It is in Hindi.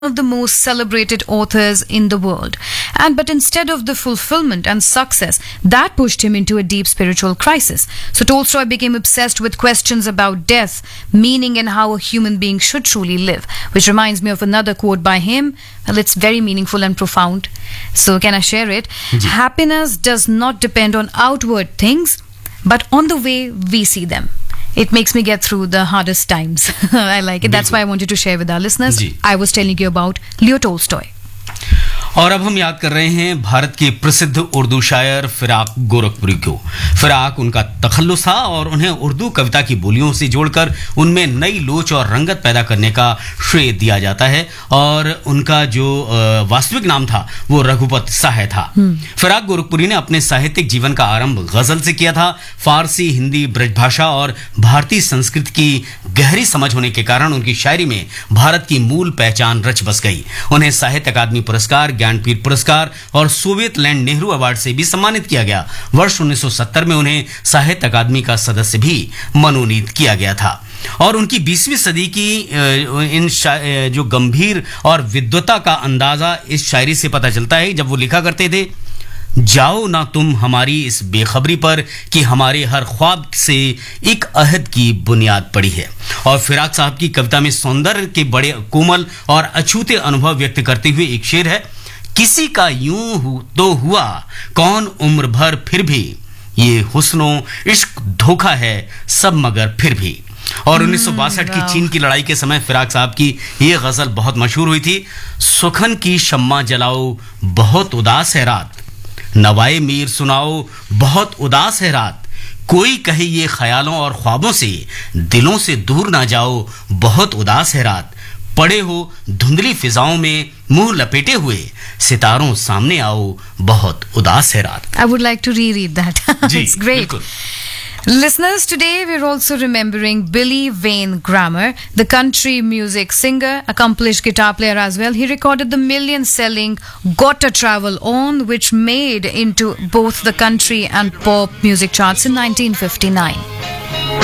of the most celebrated authors in the world. But instead of the fulfillment and success, that pushed him into a deep spiritual crisis. So Tolstoy became obsessed with questions about death, meaning, and how a human being should truly live, which reminds me of another quote by him. Well, it's very meaningful and profound. So can I share it? Happiness does not depend on outward things, but on the way we see them. It makes me get through the hardest times. I like it. That's why I wanted to share with our listeners. I was telling you about Leo Tolstoy. और अब हम याद कर रहे हैं भारत के प्रसिद्ध उर्दू शायर फिराक गोरखपुरी को। फिराक उनका तखल्लुस था और उन्हें उर्दू कविता की बोलियों से जोड़कर उनमें नई लोच और रंगत पैदा करने का श्रेय दिया जाता है। और उनका जो वास्तविक नाम था वो रघुपत शाह था। फिराक गोरखपुरी ने अपने साहित्यिक जीवन का आरंभ गजल से किया था। फारसी, हिंदी, ब्रजभाषा और भारतीय संस्कृति की गहरी समझ होने के कारण उनकी शायरी में भारत की मूल पहचान रच बस गई। उन्हें साहित्य अकादमी पुरस्कार, ज्ञानपीठ पुरस्कार और सोवियत लैंड नेहरू अवार्ड से भी सम्मानित किया गया। वर्ष 1970 में उन्हें साहित्य अकादमी का सदस्य भी मनोनीत किया गया था। और उनकी 20वीं सदी की जो गंभीर और विद्वता का अंदाजा इस शायरी से पता चलता है जब वो लिखा करते थे, जाओ ना तुम हमारी इस बेखबरी पर कि हमारे हर ख्वाब से एक अहद की बुनियाद पड़ी है। और फिराक साहब की कविता में सौंदर्य के बड़े कोमल और अछूते अनुभव व्यक्त करते हुए एक शेर है, किसी का यूं तो हुआ कौन उम्र भर फिर भी, ये हुस्नो इश्क धोखा है सब मगर फिर भी। और 1962 की चीन की लड़ाई के समय फिराक साहब की ये गजल बहुत मशहूर हुई थी, सुखन की शम्मा जलाओ बहुत उदास है रात, नवाए मीर सुनाओ बहुत उदास है रात, कोई कहे ये ख्यालों और ख्वाबों से दिलों से दूर ना जाओ बहुत उदास है रात, पड़े हो धुंधली फिजाओं में मुंह लपेटे हुए सितारों सामने आओ बहुत उदास है रात। I would like to reread that. It's great. बिल्कुल। Listeners, today we're also remembering Billy Vane Grammer, the country music singer, accomplished guitar player as well. He recorded the million-selling Gotta Travel On, which made into both the country and pop music charts in 1959.